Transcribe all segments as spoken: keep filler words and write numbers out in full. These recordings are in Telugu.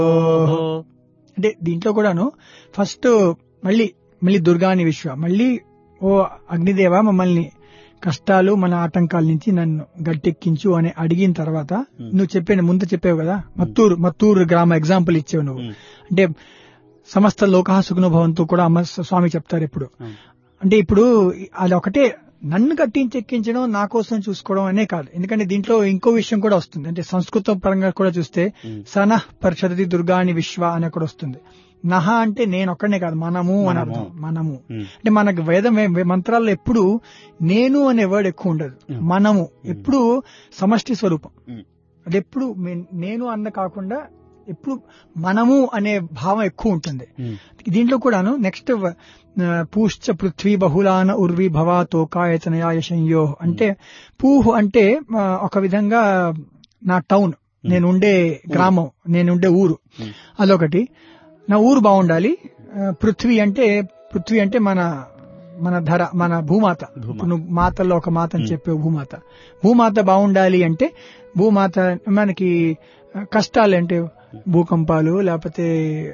అంటే దీంట్లో కూడాను ఫస్ట్ మళ్ళీ మళ్ళీ దుర్గాని విశ్వ మళ్ళీ ఓ అగ్నిదేవ మమ్మల్ని కష్టాలు మన ఆటంకాల నుంచి నన్ను గట్టెక్కించు అని అడిగిన తర్వాత నువ్వు చెప్పాను ముందు చెప్పావు కదా మత్తూరు మత్తూరు గ్రామ ఎగ్జాంపుల్ ఇచ్చావు నువ్వు. అంటే సమస్త లోకా సుఖినో భవంతు కూడా అమ్మ స్వామి చెప్తారు ఎప్పుడు. అంటే ఇప్పుడు అది ఒకటే నన్ను కట్టించి ఎక్కించడం నా కోసం చూసుకోవడం అనే కాదు, ఎందుకంటే దీంట్లో ఇంకో విషయం కూడా వస్తుంది. అంటే సంస్కృతం పరంగా కూడా చూస్తే సనః పరిషదతి దుర్గాని విశ్వ అనే కూడా వస్తుంది. నహ అంటే నేను ఒక్కడనే కాదు, మనము అని అర్థం. మనము అంటే మనకు వేదం మంత్రాల్లో ఎప్పుడు నేను అనే వర్డ్ ఎక్కువ ఉండదు, మనము ఎప్పుడు సమష్టి స్వరూపం. అది ఎప్పుడు నేను అన్న కాకుండా ఎప్పుడు మనము అనే భావం ఎక్కువ ఉంటుంది. దీంట్లో కూడాను నెక్స్ట్ పూశ్చ పృథ్వీ బహుళాన ఉర్వి భవా తోకాయతనయా యశంయో అంటే పూహ్ అంటే ఒక విధంగా నా టౌన్, నేనుండే గ్రామం, నేనుండే ఊరు, అదొకటి. నా ఊరు బాగుండాలి. పృథ్వీ అంటే పృథ్వీ అంటే మన మన ధర, మన భూమాత. నువ్వు మాతల్లో ఒక మాత అని చెప్పే భూమాత. భూమాత బాగుండాలి అంటే భూమాత మనకి కష్టాలు అంటే భూకంపాలు లేకపోతే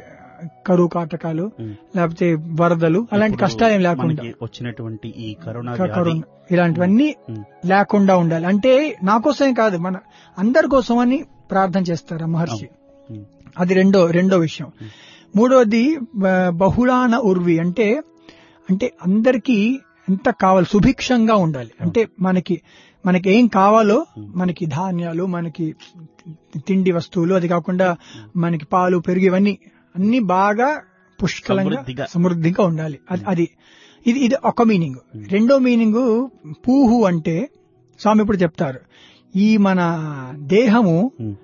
కరువు కాటకాలు లేకపోతే వరదలు అలాంటి కష్టాలు ఏం లేకుండా వచ్చినటువంటి ఈ కరోనా ఇలాంటివన్నీ లేకుండా ఉండాలి. అంటే నా కోసమే కాదు, మన అందరి కోసం అని ప్రార్థన చేస్తారు మహర్షి. అది రెండో రెండో విషయం. మూడోది బహుళాన ఉర్వి అంటే అంటే అందరికీ ఎంత కావాలి సుభిక్షంగా ఉండాలి. అంటే మనకి మనకి ఏం కావాలో మనకి ధాన్యాలు, మనకి తిండి వస్తువులు, అది కాకుండా మనకి పాలు పెరుగు ఇవన్నీ అన్ని బాగా పుష్కలంగా సమృద్ధిగా ఉండాలి. అది అది ఇది ఇది ఒక మీనింగ్. రెండో మీనింగ్ పూహు అంటే స్వామి ఇప్పుడు చెప్తారు, ఈ మన దేహము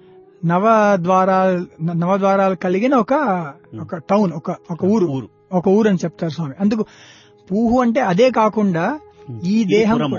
నవద్వారాలు నవద్వారాలు కలిగిన ఒక ఒక టౌన్, ఒక ఒక ఊరు ఒక ఊరు అని చెప్తారు స్వామి. అందుకు పూహు అంటే అదే కాకుండా ఈ దేహం